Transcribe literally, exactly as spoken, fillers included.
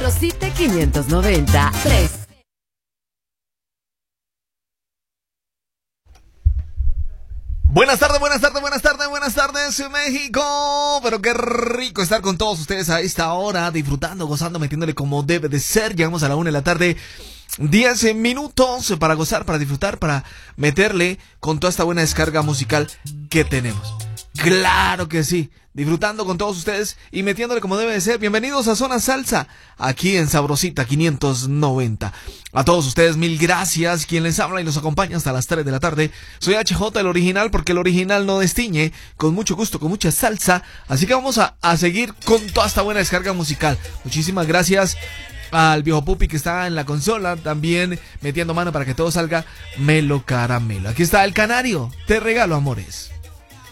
Sabrosita quinientos noventa tres. Buenas tardes, buenas tardes, buenas tardes, buenas tardes, México. Pero qué rico estar con todos ustedes a esta hora, disfrutando, gozando, metiéndole como debe de ser. Llegamos a la una de la tarde, diez minutos para gozar, para disfrutar, para meterle con toda esta buena descarga musical que tenemos. Claro que sí, disfrutando con todos ustedes y metiéndole como debe de ser. Bienvenidos a Zona Salsa, aquí en Sabrosita quinientos noventa. A todos ustedes, mil gracias. Quien les habla y los acompaña hasta las tres de la tarde. Soy H J, el original, porque el original no destiñe. Con mucho gusto, con mucha salsa. Así que vamos a, a seguir con toda esta buena descarga musical. Muchísimas gracias al viejo Pupi que está en la consola, también metiendo mano para que todo salga melo caramelo. Aquí está el Canario, te regalo amores.